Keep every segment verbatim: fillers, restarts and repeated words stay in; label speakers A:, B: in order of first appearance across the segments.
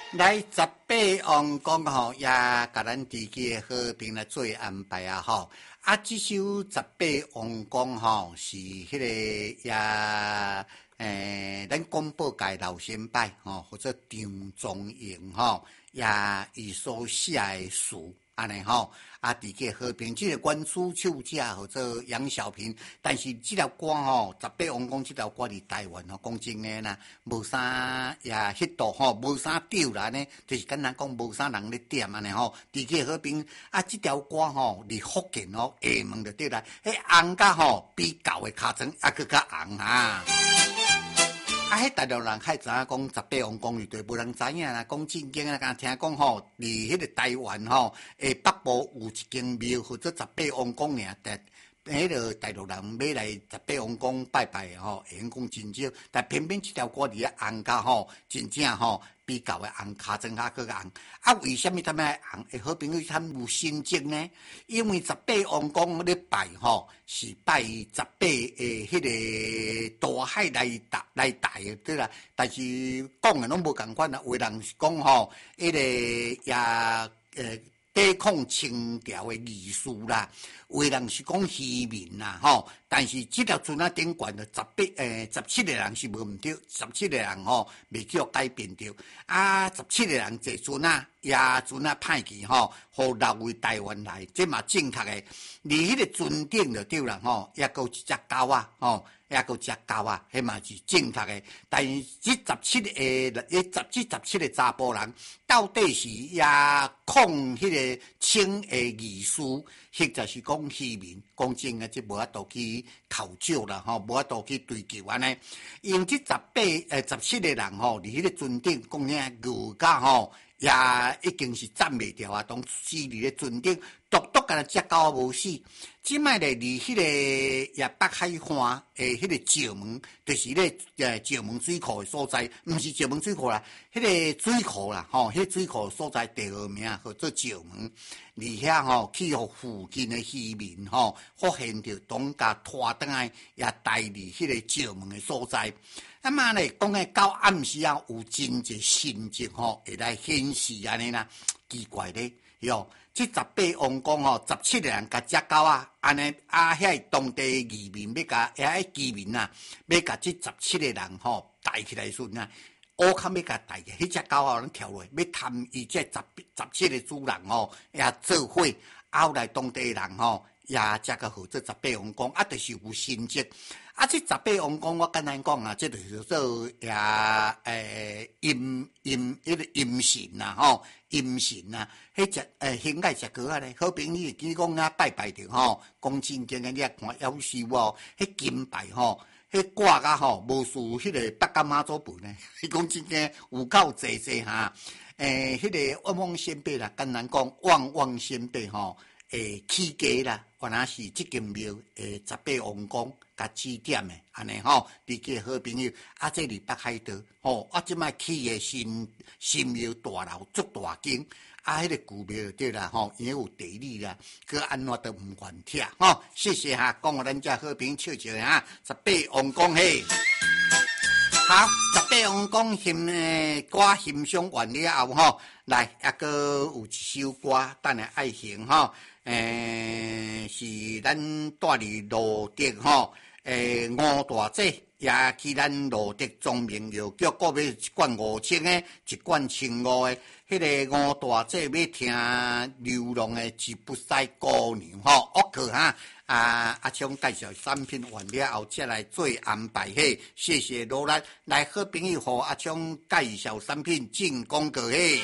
A: 来十八王公吼，也甲咱地区的和平来做安排啊吼。啊，这首十八王公吼是迄、那个也诶，咱广播界老先辈吼，或者张宗英吼，也伊所写的诗。安尼吼，啊，伫个和平即、這個原始唱者或者杨小平，但是即条歌吼，十八王公即条歌伫台湾吼，讲真诶啦，无啥也迄度吼，无啥丢啦呢，就是简单讲无啥人咧点安尼吼。伫个和平啊，即条歌吼，伫福建吼，厦门就对啦，迄红甲吼比狗诶尻川还佫较红啊。啊！迄大陆人还知影讲十八王公，对无人知影啦。讲正经啊，敢听讲吼，伫迄个台湾吼，诶北部有一间庙，或者十八王公尔，但迄个大陆人要来十八王公拜拜吼，会用讲真少。但偏偏即条歌伫咧红甲吼，真正吼比较诶红尻川较佫红。啊，为虾米他们红？诶，好朋友他们有心境呢？因为十八王公咧拜吼，是拜十八诶迄个大海来大来大诶，对啦。但是讲诶拢无共款啦，有诶人是讲吼，迄个也诶抵抗清朝诶艺术啦。有的人是讲渔民啦，吼，但是这条船啊顶悬的十八诶十七个人是无毋对，十七个人吼未叫改变着啊，十七个人坐船啊，也船啊歹去吼，互流回台湾来，这嘛正确诶。伫迄个船顶就对啦，吼，也有一只狗啊，吼。也个只狗啊，迄嘛是正确诶。但是这十七个诶，这十七十七个查甫人，到底是也抗迄个清诶艺术，或者是讲渔民？讲真诶，即无法度去考究啦，吼，无法度去追究安尼。因这十八诶十七个人吼，伫迄个船顶讲遐牛甲吼。也已经是站袂掉啊！当死伫咧船顶，独独干只狗无死。即摆咧，离迄个也北海岸诶，迄个石门，就是咧诶石门水库诶所在，毋是石门水库啦，迄、那个水库啦，吼，迄、那个、水库所在第二名叫做石门。离遐吼，去互附近诶渔民吼，发现着当家拖倒来，也带离迄个石门诶所在。那么咧，讲诶到暗时啊，有真济神迹吼，会来显示安尼啦，奇怪咧，哟！即十八王公吼，十七个人甲只狗啊，安尼啊，遐当地渔民要甲遐渔民啊，要甲即十七个人吼带起来阵啊，乌坎要甲带起，迄只狗啊，咱跳落，要探伊这十十七个主人吼，也做伙，后来当地人吼。也才个号做十八王公，啊，就是有神迹。啊，这十八王公，我简单讲啊，这就是做也诶阴阴迄个阴神呐，吼阴神呐，迄只诶形态只个啊咧，好朋友只讲啊拜拜着吼，讲真经诶，你啊看夭寿哦，迄金牌吼，迄挂甲吼无输迄个北港妈祖本呢，伊讲真经有够济济哈，诶，迄个旺旺仙贝啦，简单讲旺旺仙贝吼。诶，起家啦，原来是即间庙诶，十八王公甲指点诶，安尼吼，伫个好朋友，啊，这里北海道，吼，啊，即摆起诶新新庙大楼足大间，啊，迄、那个古庙对啦，吼，因为有地理啦，佮安怎都毋愿听，吼，谢谢哈，讲互咱遮好朋友笑笑哈，十八王公嘿。好，十八王公欣诶歌欣赏完了后吼，来抑个有一首歌，等下爱行吼。诶，是咱带入罗德吼，诶，吴大姐也去咱罗德庄名药局，个买一罐五千诶，一罐千五诶。迄个吴大姐要听流浪诶吉普赛姑娘吼，我去哈。啊，阿昌介绍产品完了后，再来做安排嘿。谢谢罗兰，来好朋友和阿昌介绍产品进广告嘿。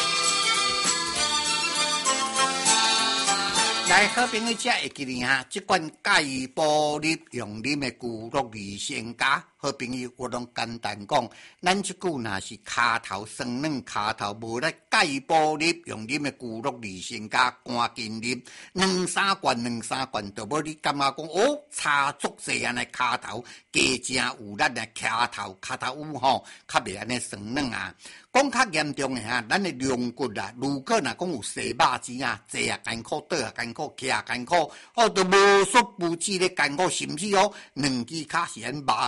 A: 来，好朋友，才会记哩哈，这款钙玻璃用啉的骨碌二仙家，好朋友，我拢简单讲，咱即句若是骹头酸软，骹头无咧钙玻璃用啉的骨碌二仙家，赶紧啉两三罐，两三罐，就无你感觉讲哦，差足济安尼骹头加正有力的骹头，骹头有吼，较袂安尼酸软啊。讲较严重诶哈，咱诶龙骨啊，如果若讲有洗肉钱啊，坐啊艰苦，倒啊艰苦，徛艰苦，哦，都无所不至咧艰苦，甚至哦，两支骹是安肉骹都毋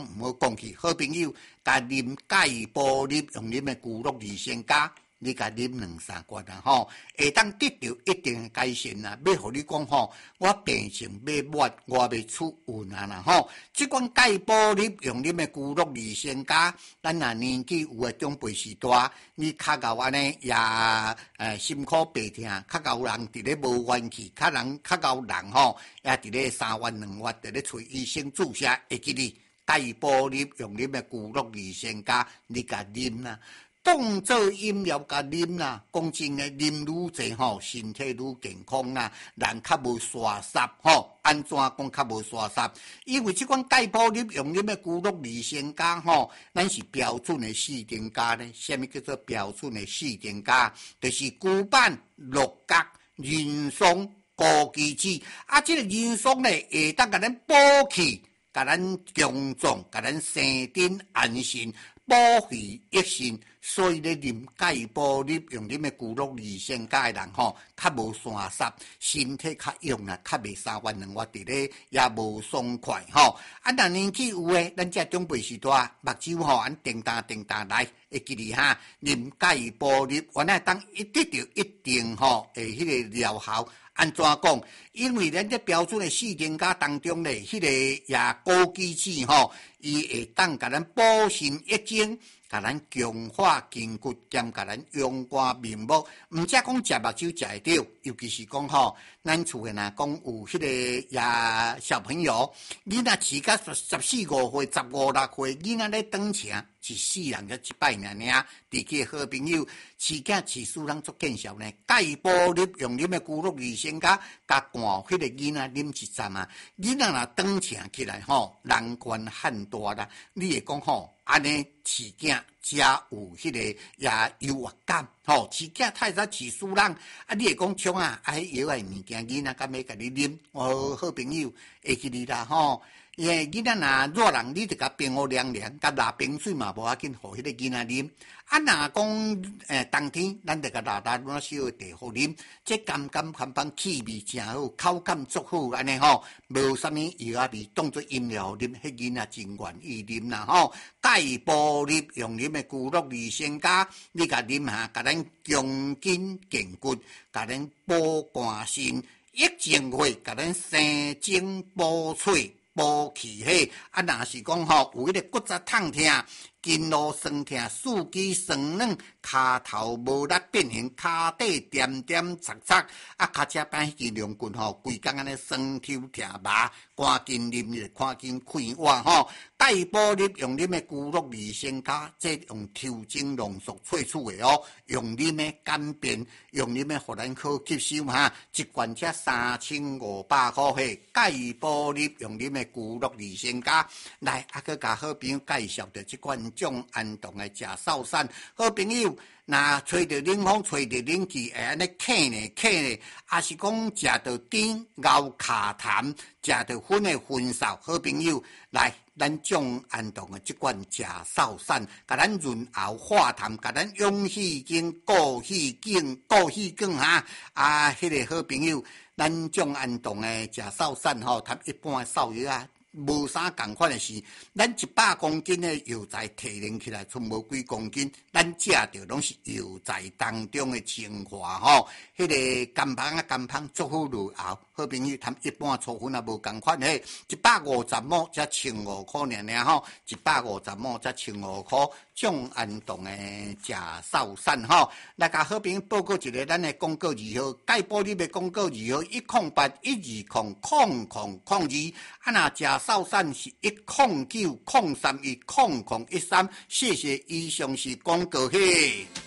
A: 唔好讲去。好朋友，甲啉钙补粒，用啉的骨碌二仙加。你甲啉两三罐啊，吼，会当得到一定的改善啊。要互你讲吼，我病情要抹，我要出运啊啦，吼。即款钙补粒用啉的骨碌二仙加，咱若年纪有诶长辈时大，你较够安尼也诶心苦白痛，较够人伫咧无元气，较人较够人吼，也伫咧三月两月伫咧找医生注射，会记哩钙补粒用啉的骨碌二仙加，你甲啉啦。当做饮料甲啉啦，讲真诶，啉愈济吼，身体愈健康啦，人较无沙煞吼。安怎讲较无沙煞？因为即款钙补粒用啉诶骨碌二仙加吼，咱是标准诶四丁加咧。啥物叫做标准诶四丁加？就是骨板、六角、人松、枸杞子。啊，即、這个人松咧，会当甲咱补气，甲咱强壮，甲咱生长安心。补肺益肾，所以咧啉钙补粒用啉的骨碌二仙加的人吼，较无沙煞，身体较勇啦，较袂三弯两弯伫咧，也无爽快吼。啊，若年纪有诶，咱遮长辈时代，目睭吼，按叮当叮当来，会记哩哈，啉钙补粒，原来当一得到一定吼诶，迄个疗效。安怎讲？因为咱这标准的四丁加当中咧，迄、那个也枸杞子吼，伊会当甲咱补肾益精，甲咱强化筋骨，兼甲咱阳光面目。毋则讲食目睭食会到，尤其是讲吼，咱厝诶若讲有迄个也小朋友，囡仔饲甲十十四五岁、十五六岁，囡仔咧长车。是世人个一摆尔尔，地区好朋友，饲囝饲输人做见效呢。钙补粒用啉的骨碌二仙加，甲灌迄个囡仔啉一站啊。囡仔若长请起来吼，人悬汉大啦。你会讲吼，安尼饲囝才有迄个也优越感吼。饲囝太早饲输人，啊，你会讲像啊，啊，迄药诶物件，囡仔敢要甲你啉？哦，好朋友会记你啦吼。因为囡仔若热人，你就甲冰乌凉凉，甲拿冰水嘛无要紧，互迄个囡仔啉。啊，若讲诶，冬天咱就甲拿拿暖烧诶茶互啉，这甘甘香香，气味真好，口感足好，安尼吼，无啥物药啊味，当做饮料啉，迄囡仔真愿意啉啦吼。钙补粒用啉诶骨碌二仙加，你甲啉下，甲咱强筋健骨，甲咱补肝肾，益精血，甲咱生精补髓。补气血，啊，若是讲吼，有迄个骨质痛痛、筋络酸痛、四肢酸软、骹头无力变形、骹底点点擦擦，啊，骹车板迄支龙骨吼，规工安尼酸抽痛麻，赶紧啉咧，赶紧开碗吼。钙补粒用啉的骨碌二仙加，这用抽精浓缩萃取的哦，用啉的简便，用啉的互咱好吸收哈，一罐才三千五百块嘿。钙补粒用啉的骨碌二仙加，来啊，佮甲好朋友介绍着这款种安动的食扫散，好朋友。那吹着冷风，吹着冷气，会安尼咳呢咳呢，也是讲食到甜、咬卡痰，食到薰的薰扫，好朋友来，咱种安动的这款食扫散，甲咱润喉化痰，甲咱养气经、固气经、固气梗哈，啊，迄、那个好朋友，咱种安动的食扫散吼，他一般的扫药啊。无啥共款的是，咱一百公斤的药材提炼起来，剩无几公斤，咱食着拢是药材当中的精华吼。迄、那个甘芳啊，甘芳足好入喉，好朋友，他一般粗粉也无共款嘿，一百五十亩才千五块尔尔吼，一百五十亩才千五块。种安动的食扫散吼，来甲好朋友报告一个咱的广告字号，钙补粒的广告字号一空八一二空空空空二，啊那食扫散是一空九空三一空空一三，谢谢以上是广告嘿。